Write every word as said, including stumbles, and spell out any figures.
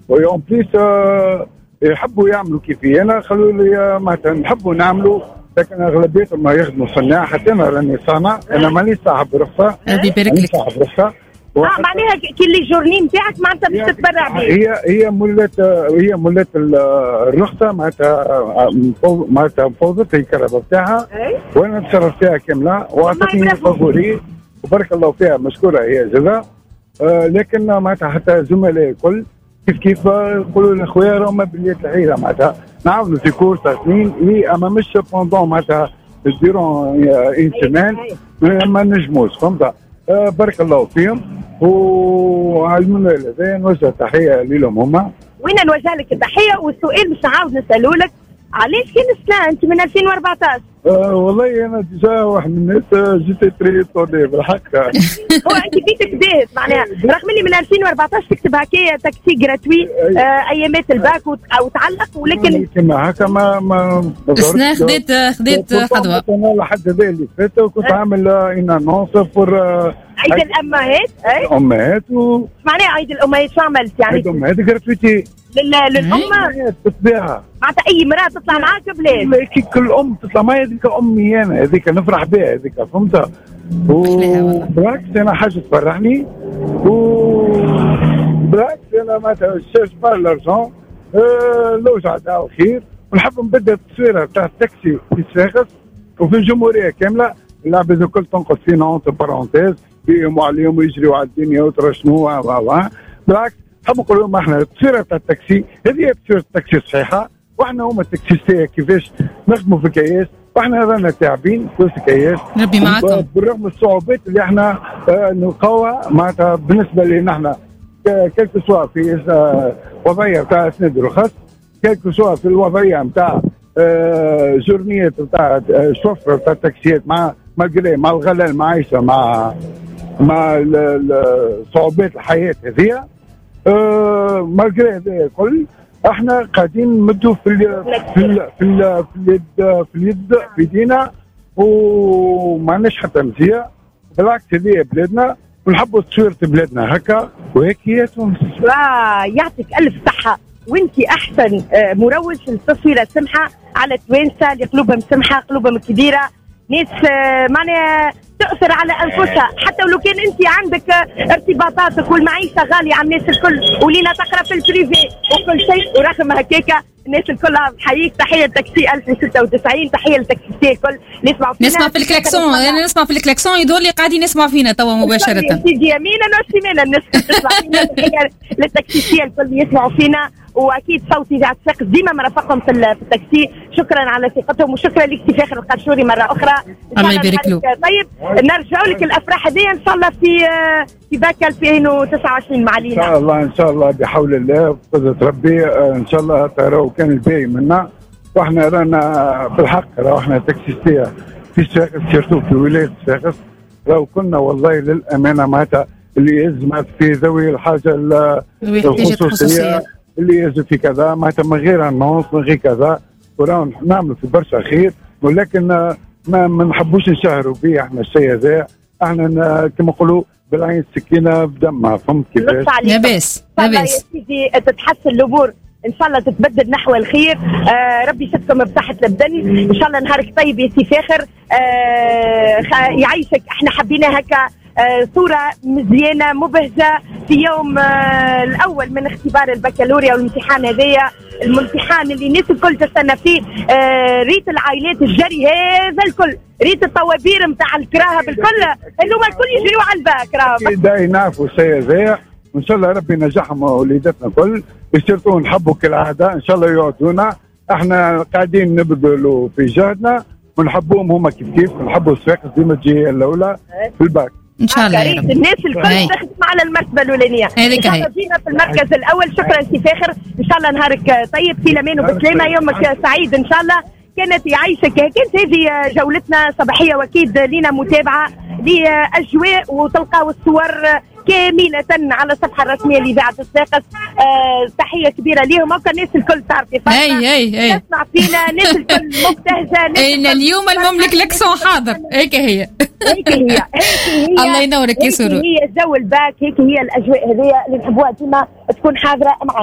ويوم بليس يحبوا يعملوا كيفي انا، خلوا لي معناتها نحبوا نعملوا، لكن اغلبيتهم ما يخدموا صناع. حتى انا راني صانع، انا ماني صاحب رخصه. ربي يبارك لك. صاحب رخصه. اه معناها كي لي جورني نتاعك معناتها باش تتبرع به. هي هي مولات هي مولات الرخصه معناتها معناتها فوضت الكهرباء بتاعها وانا نتصرف فيها كامله واعطتني فابوري وبارك الله فيها، مشكوره هي جزاء. آه لكن معناتها حتى زملائي الكل كيف كيف يقولوا الاخويا راهم بلية العيله معناتها نعاونوا في كورس اثنين لي اما مش بوندون معناتها ديرون ان سيمان ما نجموش فهمت. آه بارك الله فيهم وعلمنا هذا نوجه تحيه لهم هما. وين نوجه لك التحيه. والسؤال باش نعاود نسالو لك، علاش كان السنه انت من ألفين وأربعطاش؟ آه والله انا ديجا واحد من الناس جيت تري طوني بالحق. هو انت بيتك داهت معناها رغم اللي من ألفين وأربعطاش تكتب هكايا تاكسي جراتوي آه ايامات الباك او تعلق، ولكن كما هكا ما ما السنه خديت خديت خطوه. انا لحد هذا اللي فات كنت عامل ان انونس فور عيد الامهات. اي امهات و معناها عيد الامهات شو عملت يعني؟ عيد الامهات جراتويتي للأمة بالطبيعة. معناتها أي مرأة تطلع معاك بلاد. كي كل أم تطلع معي هذيك أمي أنا هذيك نفرح بها هذيك فهمتها. بالعكس أنا حاجة تفرحني وبالعكس أنا معناتها شاش بار لارجون لوجع دعوة خير ونحب نبدل التصويرة بتاع التاكسي في صفاقس وفي الجمهورية كاملة. العباد الكل تنقص فينا اونت بارونتيز بيهم وعليهم يجريوا على الدنيا وترى شنو. بالعكس نحب نقول لهم احنا التصويره تاع التاكسي هذه تصويره التاكسي صحيحه، واحنا هما التاكسيستيه كيفاش نخدموا في الكياس واحنا رانا تعبين في الكياس. ربي معاكم. بالرغم من الصعوبات اللي احنا اه نلقاوها معناتها بالنسبه لنا احنا كلكو سوا في اه وضعيه تاع اسناد الرخص، كلكو سوا في الوضعيه نتاع اه جورنيات نتاع الشوفر تاع التاكسيات مع مالغري مع الغلاء المعيشه مع مع صعوبات الحياه هذه. أه مالغري هذا الكل احنا قاعدين نمدوا في ال في ال في, ال في اليد في اليد في يدينا وما عندناش حتى مزيه. بالعكس هذه بلادنا ونحبوا تصوير بلادنا هكا وهيك هي تونس. يعطيك الف صحه وانت احسن مروج للتصويره السمحه على التوانسه اللي قلوبهم سمحه قلوبهم كبيره ناس معناها تؤثر على انفسها حتى ولو كان انت عندك ارتباطاتك والمعيشه غاليه على الناس الكل ولينا تقرا في البريفي وكل شيء ورغم هكاكا الناس الكل نحييك. تحيه تاكسي ألف وستة وتسعين، تحيه للتاكسيين الكل نسمعوا فينا. نسمع في الكلاكسون انا نسمع في الكلاكسون يدور لي قاعدين يسمعوا فينا توا مباشره. تيجي يمينا وشمالا الناس تسمع فينا. تحيه للتاكسيين الكل يسمعوا فينا واكيد صوتي اذاعه صفاقس ديما مرافقهم في التاكسي. شكرا على ثقتهم وشكرا لك سي فاخر القرشوري مره اخرى. الله يبارك له. طيب نرجع لك الافراح هذه ان شاء الله في في باكا ألفين وتسعة وعشرين مع لينا. ان شاء الله ان شاء الله بحول الله بقدره ربي ان شاء الله. ترى كان الباقي منا واحنا رانا بالحق راهو احنا تاكسيستيه في صفاقس سيرتو في ولايه صفاقس راهو كنا والله للامانه معناتها اللي يزمت في ذوي الحاجه الخصوصيه اللي يجب في كذا معناتها من غير النص من غير كذا وراهم نعملوا في برشا خير ولكن ما ما نحبوش نشهروا به احنا الشيء هذا. احنا كما نقولوا بالعين السكينه بدمها فهمت كيفاش. لاباس لاباس يا سيدي تتحسن الامور ان شاء الله تتبدل نحو الخير. آه ربي يشفكم بصحه البدن ان شاء الله. نهارك طيب يا سي فاخر. آه يعيشك احنا حبينا هكا آه صورة مزيانة مبهجة في يوم آه الأول من اختبار البكالوريا والامتحان هذايا الامتحان اللي الناس الكل تستنى فيه. آه ريت العائلات الجري هذا الكل ريت الطوابير نتاع الكراهة بالكل اللي هما الكل يجريوا على الباك راهو داي نعرفوا الشيء هذايا وإن شاء الله ربي ينجحهم وليداتنا الكل يشترطوا نحبوا كالعادة إن شاء الله يقعدونا. احنا قاعدين نبذلوا في جهدنا ونحبوهم هما كيف كيف ونحبوا صفاقس ديما تجي الأولى في الباك ان شاء الله يا رب. الناس الكل تخدم على المرتبه الاولانيه ان شاء الله. جينا في المركز الاول. شكرا سي فاخر ان شاء الله. نهارك طيب في الامان وبسلامه يومك سعيد ان شاء الله. كانت يعيشك كانت هذه جولتنا صباحيه واكيد لينا متابعه لاجواء وتلقاو الصور كاملة على الصفحة الرسمية لإذاعة صفاقس. آه تحية كبيرة ليهم وكا الناس الكل تعرفي اي اي اي تسمع فينا الناس الكل مبتهجة. اي اليوم المملك لكسون حاضر هيك هي هيك هي هيك هي الله ينورك يا سرور. هي جو الباك هيك هي الأجواء هذه اللي نحبوها ديما تكون حاضرة معنا.